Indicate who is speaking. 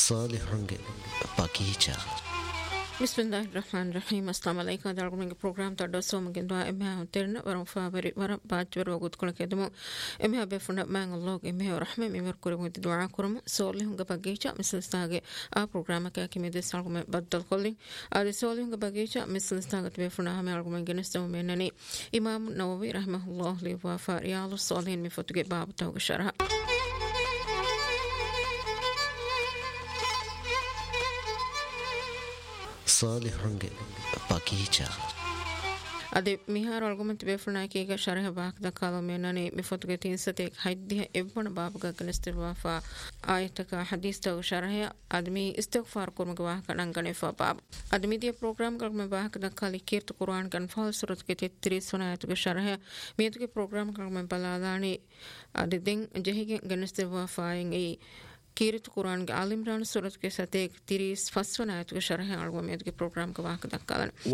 Speaker 1: صالحونගේ بقيجا
Speaker 2: بسم الله الرحمن الرحيم السلام عليكم دارغمنگ program ta doso mgen dua emha terna waram favori waram bajwer wagut kula kedemo emha be funa mang log emha rahme emher kore mut dua kurum soli hunga bagecha misal stage a program ka kimi de salgume baddal kolli ade soli hunga bagecha misal stage be funa hame argumen genesto menani imam nawawi rahimahullah li wa fa riyadus salihin mi fotuge bab tawga sharha
Speaker 1: صالحونගේ بقيجا
Speaker 2: ade mihar argument be funa ke ga sharh baak da kala menani mi fotuge tin sate haiddiha evvana babuga ganestirwa fa ayataka hadith ta sharh admi istighfar kurma gwa kanan gane fa bab admi dia program kar me baak da kali kirt quran kan fal surat ke 33 ayat ga sharh mi to ke program kar me baladani ade den jehige ganestirwa fa ai كيرت قرآن عالم ران سورة كساتك تريس فصفنا يتوقع شرح على وميت كي program كواك دكالن